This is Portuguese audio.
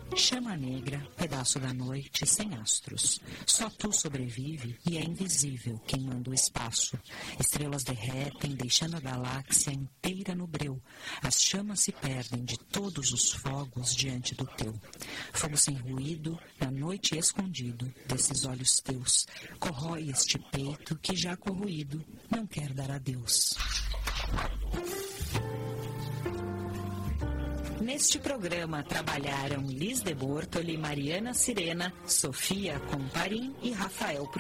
Chama negra, pedaço da noite sem astros. Só tu sobrevive e é invisível queimando o espaço. Estrelas derretem, deixando a galáxia inteira no breu. As chamas se perdem de todos os fogos diante do teu. Fogo sem ruído, na noite escondido desses olhos teus. Corrói este peito que já corroído não quer dar adeus. Neste programa trabalharam Liz de Bortoli, Mariana Sirena, Sofia Comparim e Rafael Prudente.